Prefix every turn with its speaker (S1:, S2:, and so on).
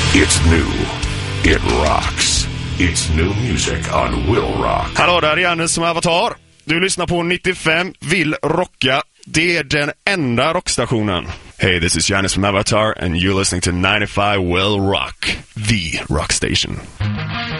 S1: It's new. It rocks. It's new music on Will Rock.
S2: Hallå, där är Janne som Avatar. Du lyssnar på 95 Vill Rocka. Det är den enda rockstationen. Hey, this is Janne from Avatar and you're listening to 95 Will Rock, the rock station.